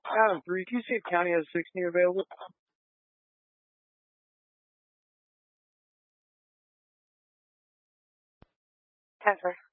Adam 3, can you see if County has 16 available? Cover.